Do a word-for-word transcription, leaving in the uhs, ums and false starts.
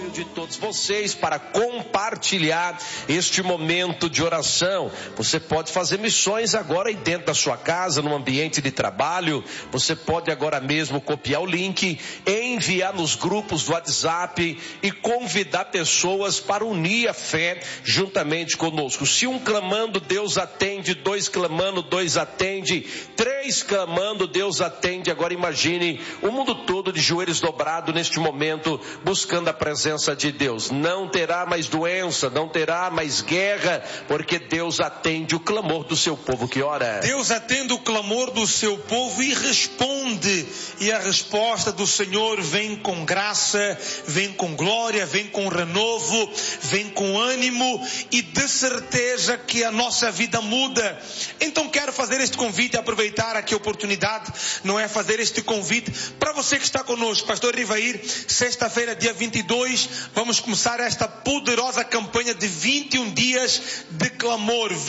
sonho de todos vocês para compartilhar este momento de oração. Você pode fazer missões agora aí dentro da sua casa, no ambiente de trabalho. Você pode agora mesmo copiar o link, enviar nos grupos do WhatsApp e convidar pessoas para unir a fé juntamente conosco. Se um clamando, Deus atende. Dois clamando, Deus atende. Três clamando, Deus atende. Agora imagine o mundo todo de joelhos dobrados neste momento, buscando a presença de Deus. Não terá mais doença, não terá mais guerra, porque Deus atende o clamor do seu povo que ora. Deus atende o clamor do seu povo e responde. E a resposta do Senhor vem com graça, vem com glória, vem com renovo, vem com ânimo e de certeza que a nossa vida muda. Então quero fazer este convite, aproveitar aqui a oportunidade, não é fazer este convite para você que está conosco. Pastor Rivair, sexta-feira, dia vinte e dois, vamos começar esta poderosa campanha de vinte e um dias de clamor.